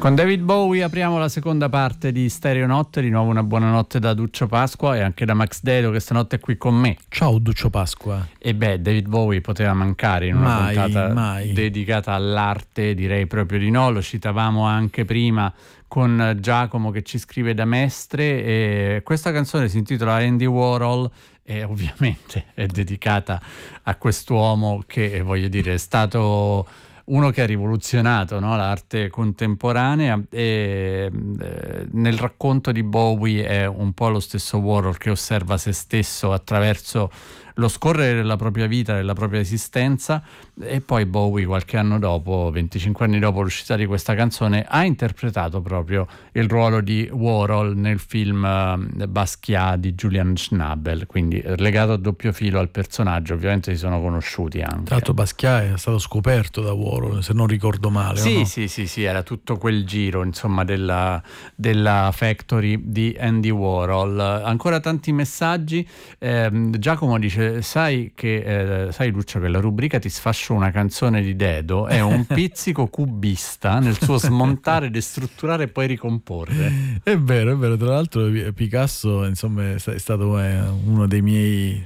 Con David Bowie apriamo la seconda parte di Stereo Notte. Di nuovo una buonanotte da Duccio Pasqua e anche da Max Dedo, che stanotte è qui con me. Ciao Duccio Pasqua. E David Bowie poteva mancare in una puntata dedicata all'arte, direi proprio di no. Lo citavamo anche prima con Giacomo che ci scrive da Mestre, e questa canzone si intitola Andy Warhol e ovviamente è dedicata a quest'uomo che, voglio dire, è stato uno che ha rivoluzionato, no, l'arte contemporanea, e nel racconto di Bowie è un po' lo stesso Warhol che osserva se stesso attraverso lo scorrere della propria vita, della propria esistenza, e poi Bowie qualche anno dopo, 25 anni dopo l'uscita di questa canzone, ha interpretato proprio il ruolo di Warhol nel film Basquiat di Julian Schnabel, quindi legato a doppio filo al personaggio. Ovviamente si sono conosciuti anche. Tra l'altro Basquiat è stato scoperto da Warhol, se non ricordo male. Sì, no? sì, era tutto quel giro, insomma, della factory di Andy Warhol. Ancora tanti messaggi. Giacomo dice: sai Lucio, che la rubrica Ti sfascio una canzone di Dedo è un pizzico cubista nel suo smontare, destrutturare e poi ricomporre. È vero, tra l'altro Picasso, insomma, è stato uno dei miei